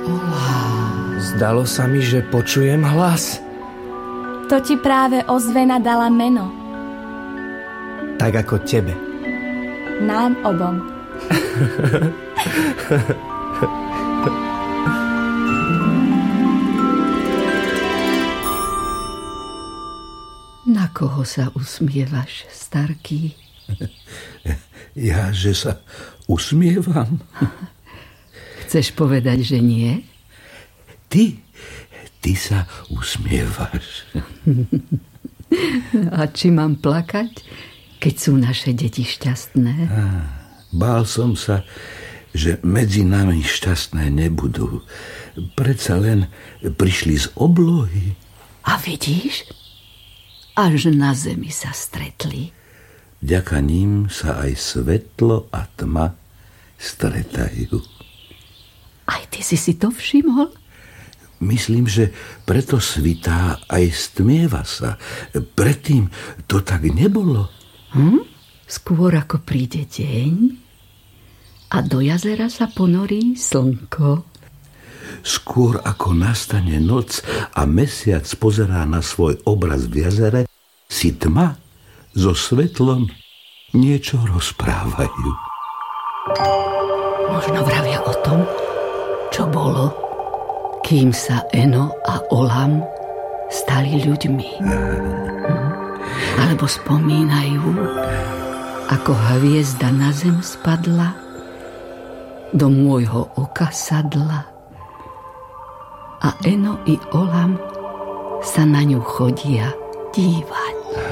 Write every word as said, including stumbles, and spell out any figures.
Olam. Zdalo sa mi, že počujem hlas. To ti práve ozvena dala meno. Tak ako tebe. Nám obom. Na koho sa usmievaš, starký? Ja, že sa usmievam? Chceš povedať, že nie? Ty, ty sa usmievaš. A či mám plakať, keď sú naše deti šťastné? Bál som sa, že medzi nami šťastné nebudú. Predsa len prišli z oblohy. A vidíš? Až na zemi sa stretli. Vďaka ním sa aj svetlo a tma stretajú. Aj ty si si to všimol? Myslím, že preto svitá aj stmieva sa. Predtým to tak nebolo. Hm? Skôr ako príde deň a do jazera sa ponorí slnko. Skôr ako nastane noc a mesiac pozerá na svoj obraz v jazere, si tma so svetlom niečo rozprávajú. Možno vravia o tom, čo bolo, kým sa Eno a Olam stali ľuďmi. Alebo spomínajú, ako hviezda na zem spadla, do môjho oka sadla a Eno i Olam sa na ňu chodia dívať.